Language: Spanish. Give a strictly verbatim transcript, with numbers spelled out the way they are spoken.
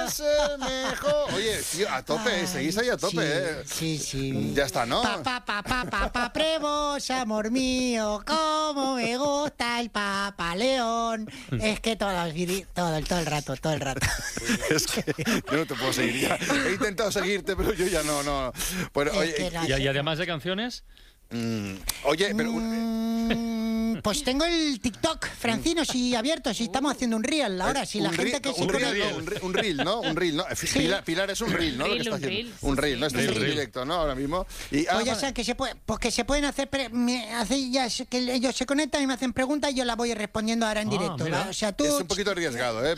es el mejor. Oye, tío, a tope, Ay, seguís ahí a tope, sí, ¿eh? Sí, sí. Ya está, ¿no? Papá, papá, papá, prevos, amor mío, cómo me gusta el Papa León. Es que todo, todo, todo el rato, todo el rato. Es que yo no te puedo seguir ya. He intentado seguirte, pero yo ya no, no. Bueno, Es oye, que y- no Y, y además de canciones, mm, oye, pero... Mm, pues tengo el TikTok, Francino, si abierto, si estamos haciendo un reel ahora, si la un gente reel- que se un pone... reel, no, un reel, un reel, ¿no? Un reel, ¿no? Pilar, Pilar es un reel, ¿no? Lo que Reel, está un haciendo. reel, Un sí, reel, ¿no? sí. Está en Reel. directo, ¿no? Ahora mismo. Y, ah, Pues ya vale. saben que se puede, pues que se pueden hacer, pre- me hace ya se- que ellos se conectan y me hacen preguntas y yo las voy respondiendo ahora en Ah, directo. mira. ¿va? O sea, tú Es un poquito arriesgado, ¿eh?